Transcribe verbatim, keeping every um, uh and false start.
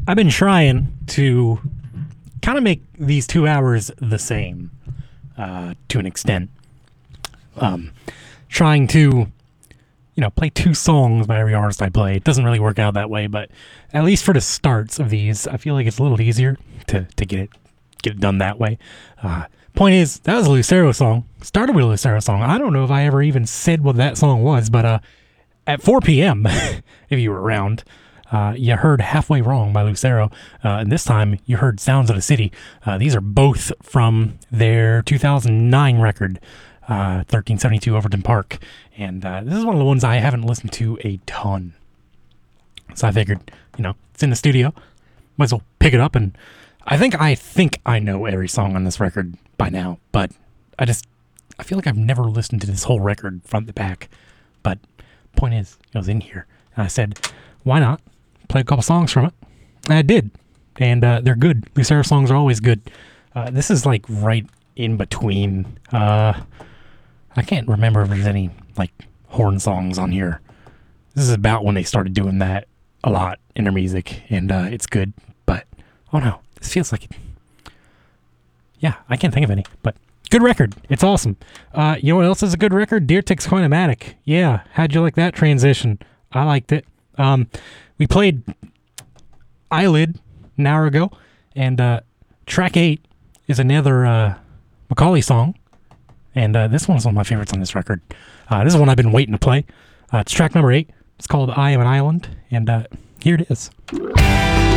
I've been trying to kind of make these two hours the same uh, to an extent. Um, trying to, you know, play two songs by every artist I play. It doesn't really work out that way, but at least for the starts of these, I feel like it's a little easier to, to get it get it done that way. Uh, point is, that was a Lucero song. Started with a Lucero song. I don't know if I ever even said what that song was, but uh, at four p.m., if you were around, uh, you heard Halfway Wrong by Lucero. Uh, and this time, you heard Sounds of the City. Uh, these are both from their two thousand nine record, uh, thirteen seventy-two Overton Park. And uh, this is one of the ones I haven't listened to a ton. So I figured, you know, it's in the studio. Might as well pick it up. And I think I think I know every song on this record by now. But I just, I feel like I've never listened to this whole record front to back. But point is, it was in here. And I said, why not play a couple songs from it? And I did. And uh, they're good. Lucero songs are always good. Uh, this is like right in between. Uh, I can't remember if there's any like horn songs on here. This is about when they started doing that a lot in their music, and uh, it's good. But oh no, this feels like it. Yeah, I can't think of any, but good record. It's awesome. Uh, you know what else is a good record? Deer Tick's Coinomatic. Yeah, how'd you like that transition? I liked it. Um, we played Eyelid an hour ago, and uh, track eight is another uh, Macaulay song. And uh, this one's one of my favorites on this record. Uh, this is one I've been waiting to play. Uh, it's track number eight. It's called I Am an Island. And uh, here it is.